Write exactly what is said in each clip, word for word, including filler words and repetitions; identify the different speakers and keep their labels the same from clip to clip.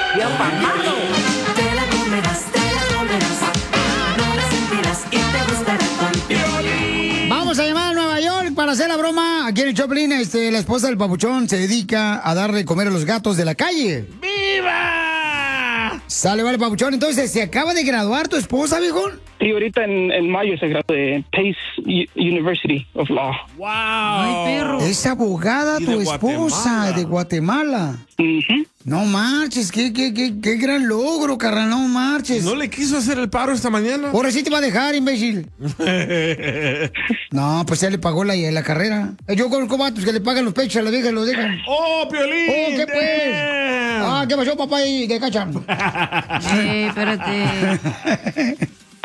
Speaker 1: y apamado. Te la comerás, te la comerás, no la sentirás y te gustará con Piolín.
Speaker 2: Vamos a llamar a Nueva York para hacer la broma. Aquí en el Choplin, este, la esposa del papuchón se dedica a darle de comer a los gatos de la calle.
Speaker 3: ¡Viva!
Speaker 2: Sale, vale, papuchón. Entonces, ¿se acaba de graduar tu esposa, viejo?
Speaker 4: Sí, ahorita en, en mayo se graduó de Pace U- University of Law.
Speaker 3: ¡Wow!
Speaker 2: Ay, perro. Es abogada
Speaker 3: Y
Speaker 2: tu
Speaker 3: de
Speaker 2: esposa
Speaker 3: Guatemala.
Speaker 2: de Guatemala.
Speaker 4: Ujú.
Speaker 2: No marches, qué, qué, qué, qué gran logro, carnal, no marches.
Speaker 3: ¿No le quiso hacer el paro esta mañana?
Speaker 2: Ahora sí te va a dejar, imbécil. No, pues ya le pagó la, la carrera. Yo conozco vatos que le pagan los pechos a la vieja y los dejan.
Speaker 3: ¡Oh, Piolín!
Speaker 2: Oh, ¿qué pues?
Speaker 3: Damn.
Speaker 2: Ah, ¿qué pasó, papá? ¿Y qué cachan?
Speaker 5: Eh, espérate.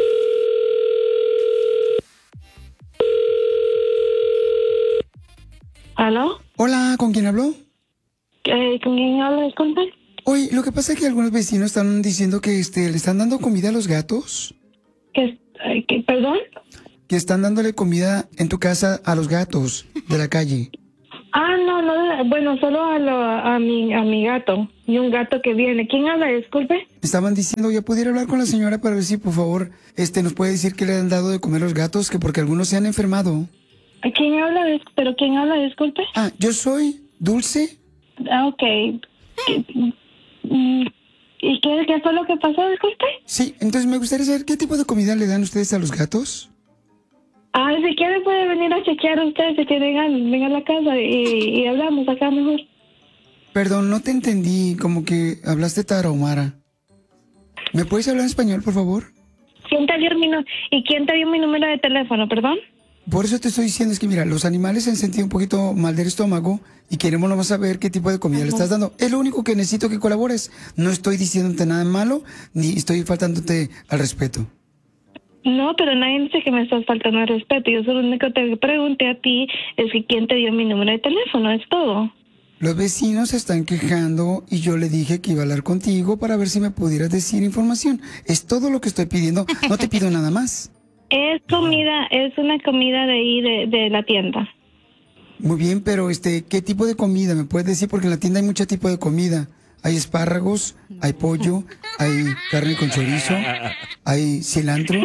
Speaker 6: ¿Aló?
Speaker 2: Hola, ¿con quién habló?
Speaker 6: Eh, ¿Con quién hablo? Disculpe.
Speaker 2: Oye, lo que pasa es que algunos vecinos están diciendo que este, le están dando comida a los gatos.
Speaker 6: ¿Qué, ay, qué, ¿Perdón?
Speaker 2: Que están dándole comida en tu casa a los gatos de la calle.
Speaker 6: Ah, no, no, bueno, solo a, lo, a, mi, a mi gato y un gato que viene. ¿Quién habla? Disculpe.
Speaker 2: Estaban diciendo, ¿ya pudiera hablar con la señora para ver si, por favor, este, nos puede decir que le han dado de comer a los gatos? Que porque algunos se han enfermado.
Speaker 6: ¿Quién habla? Dis- ¿Pero quién habla? Disculpe.
Speaker 2: Ah, yo soy Dulce.
Speaker 6: Ah, ok. ¿Qué- mm, ¿Y qué, qué fue lo que pasó? Disculpe.
Speaker 2: Sí, entonces me gustaría saber qué tipo de comida le dan ustedes a los gatos.
Speaker 6: Ah, si quiere puede venir a chequear usted, si quiere venga, venga a la casa y, y hablamos acá mejor.
Speaker 2: Perdón, no te entendí, como que hablaste tarahumara. ¿Me puedes hablar en español, por favor?
Speaker 6: ¿Quién te dio mi nu- ¿Y quién te dio mi número de teléfono, perdón?
Speaker 2: Por eso te estoy diciendo, es que mira, los animales se han sentido un poquito mal del estómago y queremos nomás saber qué tipo de comida le estás dando. Es lo único que necesito que colabores. No estoy diciéndote nada malo, ni estoy faltándote al respeto.
Speaker 6: No, pero nadie dice que me estás faltando el respeto. Yo solo lo único que te pregunté a ti es que quién te dio mi número de teléfono, es todo.
Speaker 2: Los vecinos se están quejando y yo le dije que iba a hablar contigo para ver si me pudieras decir información. Es todo lo que estoy pidiendo, no te pido nada más.
Speaker 6: Es comida, es una comida de ahí, de, de la tienda.
Speaker 2: Muy bien, pero este, ¿qué tipo de comida? ¿Me puedes decir? Porque en la tienda hay mucho tipo de comida. Hay espárragos, hay pollo, hay carne con chorizo, hay cilantro.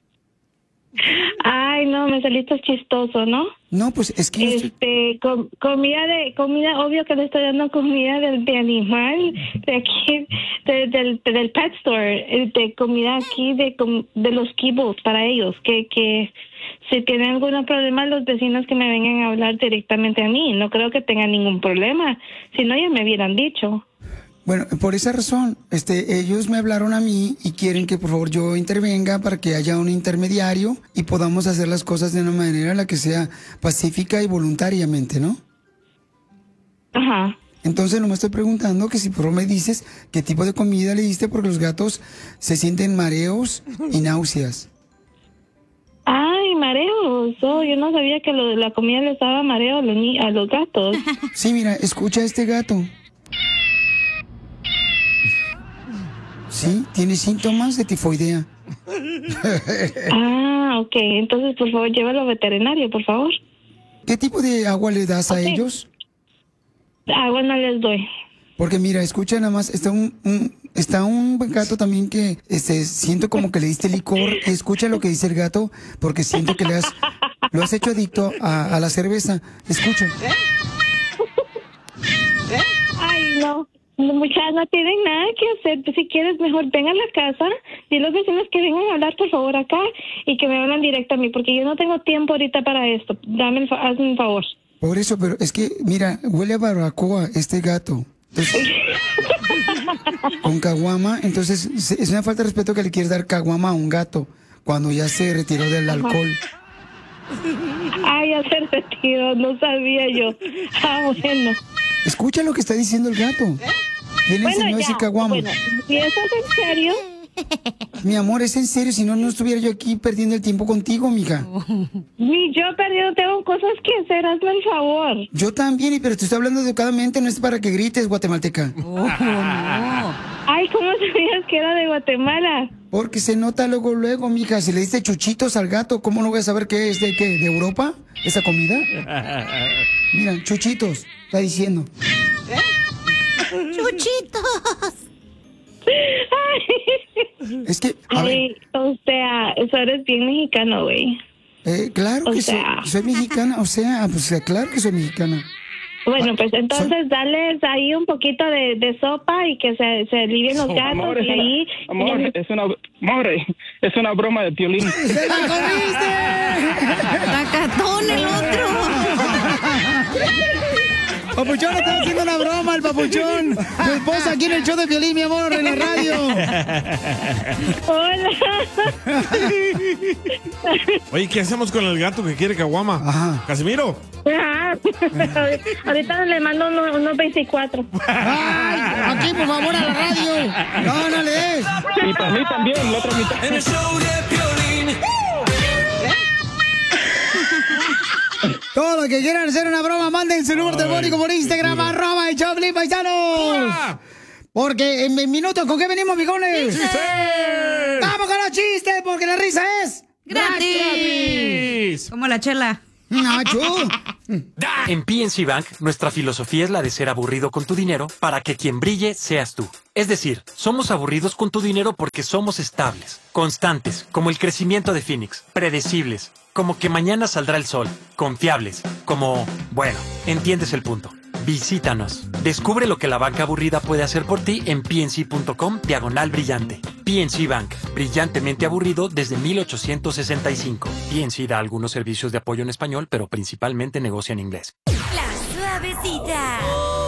Speaker 6: Ay, no, me saliste chistoso, ¿no?
Speaker 2: No, pues es que... yo estoy-
Speaker 6: Este, com- comida de, comida, obvio que le estoy dando comida de, de animal, de aquí, de- del, del pet store, eh, de comida aquí, de, com- de los kibbles para ellos, que, que si tienen algún problema los vecinos que me vengan a hablar directamente a mí, no creo que tengan ningún problema, si no ya me hubieran dicho.
Speaker 2: Bueno, por esa razón, este, ellos me hablaron a mí y quieren que por favor yo intervenga para que haya un intermediario y podamos hacer las cosas de una manera en la que sea pacífica y voluntariamente, ¿no?
Speaker 6: Ajá.
Speaker 2: Entonces no me estoy preguntando que si por favor me dices qué tipo de comida le diste porque los gatos se sienten mareos y náuseas.
Speaker 6: Ay, mareos. Oh, yo no sabía que lo de la comida les daba mareo a los, ni- a los gatos.
Speaker 2: Sí, mira, escucha a este gato. Sí, tiene síntomas de tifoidea.
Speaker 6: Ah, ok. Entonces, por favor, llévalo al veterinario, por favor.
Speaker 2: ¿Qué tipo de agua le das a
Speaker 6: Ok.
Speaker 2: ellos?
Speaker 6: Agua no les doy.
Speaker 2: Porque mira, escucha nada más, está un, un- está un gato también que este, siento como que le diste licor y escucha lo que dice el gato porque siento que le has, lo has hecho adicto a, a la cerveza. Escucha.
Speaker 6: Ay, no. No, muchachas, no tienen nada que hacer. Si quieres, mejor ven a la casa y los vecinos que vengan a hablar, por favor, acá y que me hablan directo a mí, porque yo no tengo tiempo ahorita para esto. Dame el fa- hazme un favor.
Speaker 2: Por eso, pero es que, mira, huele a barbacoa este gato. Entonces, con caguama, entonces se- es una falta de respeto que le quieres dar caguama a un gato cuando ya se retiró del alcohol.
Speaker 6: Ay, ya se retiró, no sabía yo. Ah, bueno.
Speaker 2: Escucha lo que está diciendo el gato. ¿Quién le enseñó ese caguama?
Speaker 6: Bueno, si eso es en serio,
Speaker 2: Mi amor, es en serio, si no, no estuviera yo aquí perdiendo el tiempo contigo, mija.
Speaker 6: ni yo perdido tengo cosas que hacer, hazme el favor.
Speaker 2: Yo también, y pero te estoy hablando educadamente, no es para que grites, guatemalteca.
Speaker 6: Ay, ¿cómo sabías que era de Guatemala?
Speaker 2: Porque se nota luego, luego, mija, si le diste chuchitos al gato, ¿cómo no voy a saber qué es de qué? ¿De Europa? ¿Esa comida? Mira, chuchitos, está diciendo.
Speaker 5: ¡Chuchitos!
Speaker 2: Es que, a ver,
Speaker 6: Ay, o sea, eso eres bien mexicano, güey.
Speaker 2: eh, claro
Speaker 6: o
Speaker 2: que soy,
Speaker 6: sea.
Speaker 2: soy mexicana, o sea, pues eh, claro que soy mexicana.
Speaker 6: Bueno, pues
Speaker 2: soy-
Speaker 6: entonces darles ahí un poquito de, de sopa y que se, se alivien los gatos
Speaker 4: Amor, es
Speaker 6: y ahí...
Speaker 4: una, amor, es una, amor, es una broma de Piolín.
Speaker 2: ¡Se la comiste!
Speaker 5: ¡Tacatón el otro!
Speaker 2: Papuchón, está haciendo una broma el papuchón. Tu esposa aquí en el show de Piolín, mi amor, en la radio.
Speaker 6: Hola.
Speaker 3: Oye, ¿qué hacemos con el gato que quiere caguama?
Speaker 2: Ajá.
Speaker 3: Casimiro.
Speaker 6: Ah, ahorita le mando unos, unos veinticuatro.
Speaker 2: ¡Ay! Aquí, por favor, a la radio. No, no le des.
Speaker 4: Y para mí también, la otra mitad.
Speaker 1: En el show de Piolín.
Speaker 2: Todos los que quieran hacer una broma, manden su número telefónico por Instagram, arroba el Choplin Paisanos. Porque en, en minutos, ¿con qué venimos, mijones? ¡Vamos con los chistes! Porque la risa es...
Speaker 5: ¡Gratis! Como la chela.
Speaker 2: ¡Nacho!
Speaker 7: En P N C Bank, nuestra filosofía es la de ser aburrido con tu dinero para que quien brille seas tú. Es decir, somos aburridos con tu dinero porque somos estables, constantes, como el crecimiento de Phoenix, predecibles, como que mañana saldrá el sol, confiables, como... Bueno, entiendes el punto. Visítanos. Descubre lo que la banca aburrida puede hacer por ti en pnc.com diagonal brillante. P N C Bank, brillantemente aburrido desde mil ochocientos sesenta y cinco. P N C da algunos servicios de apoyo en español, pero principalmente negocia en inglés.
Speaker 8: La suavecita.